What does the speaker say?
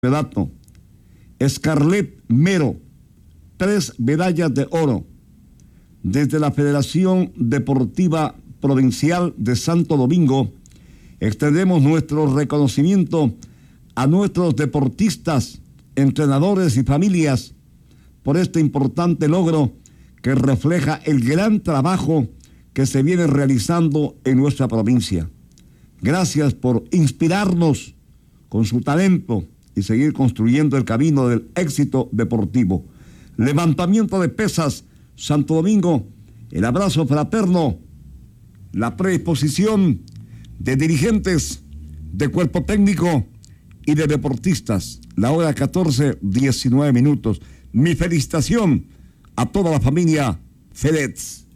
dato. Scarlett Mero, 3 medallas de oro. Desde la Federación Deportiva Provincial de Santo Domingo, extendemos nuestro reconocimiento a nuestros deportistas, entrenadores y familias por este importante logro que refleja el gran trabajo que se viene realizando en nuestra provincia. Gracias por inspirarnos con su talento y seguir construyendo el camino del éxito deportivo. Levantamiento de pesas, Santo Domingo, el abrazo fraterno, la predisposición de dirigentes, de cuerpo técnico y de deportistas. La hora 14:19. Mi felicitación a toda la familia FedEx.